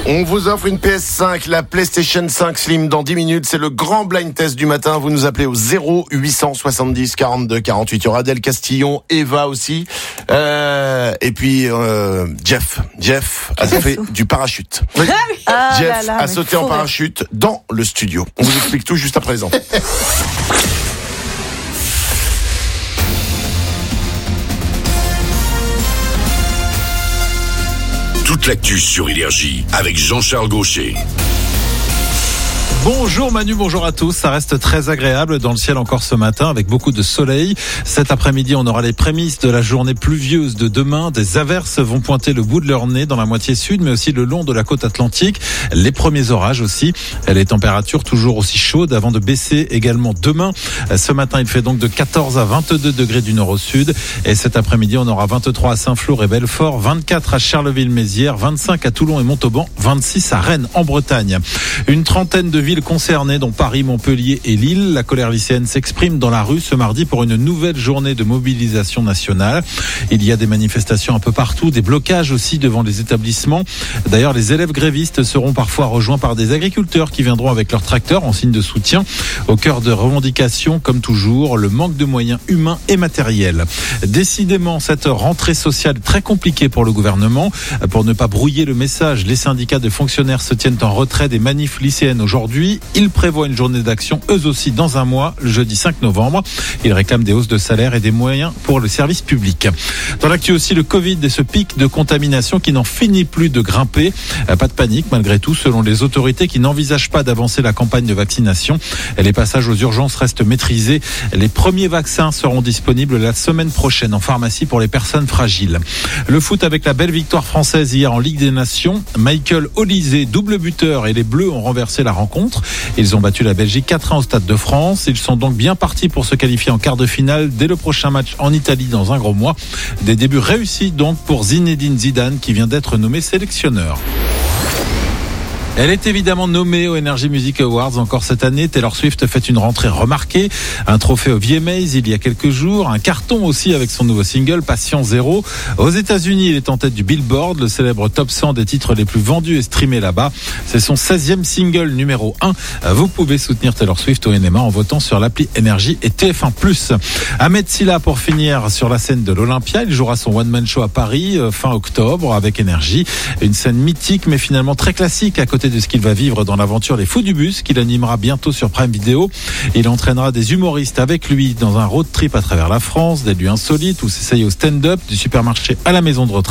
On vous offre une PS5, la PlayStation 5 Slim dans 10 minutes. C'est le grand blind test du matin. Vous nous appelez au 0870 42 48. Il y aura Adèle Castillon, Eva aussi. Et puis Jeff a fait du parachute. Oui. Jeff a sauté en parachute dans le studio. On vous explique tout juste à présent. Toute l'actu sur Énergie avec Jean-Charles Gaucher. Bonjour Manu, bonjour à tous. Ça reste très agréable dans le ciel encore ce matin avec beaucoup de soleil. Cet après-midi, on aura les prémices de la journée pluvieuse de demain. Des averses vont pointer le bout de leur nez dans la moitié sud, mais aussi le long de la côte atlantique. Les premiers orages aussi. Les températures toujours aussi chaudes avant de baisser également demain. Ce matin, il fait donc de 14 à 22 degrés du nord au sud. Et cet après-midi, on aura 23 à Saint-Flour et Belfort, 24 à Charleville-Mézières, 25 à Toulon et Montauban, 26 à Rennes en Bretagne. Une trentaine de villes concernées, dont Paris, Montpellier et Lille. La colère lycéenne s'exprime dans la rue ce mardi pour une nouvelle journée de mobilisation nationale. Il y a des manifestations un peu partout, des blocages aussi devant les établissements. D'ailleurs, les élèves grévistes seront parfois rejoints par des agriculteurs qui viendront avec leurs tracteurs en signe de soutien. Au cœur de revendications, comme toujours, le manque de moyens humains et matériels. Décidément, cette rentrée sociale très compliquée pour le gouvernement. Pour ne pas brouiller le message, les syndicats de fonctionnaires se tiennent en retrait des manifs lycéennes aujourd'hui. Ils prévoient une journée d'action, eux aussi, dans un mois, le jeudi 5 novembre. Ils réclament des hausses de salaire et des moyens pour le service public. Dans l'actu aussi, le Covid et ce pic de contamination qui n'en finit plus de grimper. Pas de panique, malgré tout, selon les autorités qui n'envisagent pas d'avancer la campagne de vaccination. Les passages aux urgences restent maîtrisés. Les premiers vaccins seront disponibles la semaine prochaine en pharmacie pour les personnes fragiles. Le foot avec la belle victoire française hier en Ligue des Nations. Michael Olise, double buteur, et les Bleus ont renversé la rencontre. Ils ont battu la Belgique 4-1 au Stade de France. Ils sont donc bien partis pour se qualifier en quart de finale dès le prochain match en Italie dans un gros mois. Des débuts réussis donc pour Zinedine Zidane qui vient d'être nommé sélectionneur. Elle est évidemment nommée aux Energy Music Awards encore cette année. Taylor Swift fait une rentrée remarquée. Un trophée aux VMAs il y a quelques jours. Un carton aussi avec son nouveau single, Patient Zéro. Aux États-Unis, il est en tête du Billboard, le célèbre top 100 des titres les plus vendus et streamés là-bas. C'est son 16e single numéro 1. Vous pouvez soutenir Taylor Swift au NMA en votant sur l'appli Énergie et TF1+. Ahmed Silla pour finir sur la scène de l'Olympia. Il jouera son one-man show à Paris fin octobre avec Énergie. Une scène mythique mais finalement très classique à côté de ce qu'il va vivre dans l'aventure Les Fous du Bus qu'il animera bientôt sur Prime Video. Il entraînera des humoristes avec lui dans un road trip à travers la France, des lieux insolites où s'essaye au stand-up, du supermarché à la maison de retraite.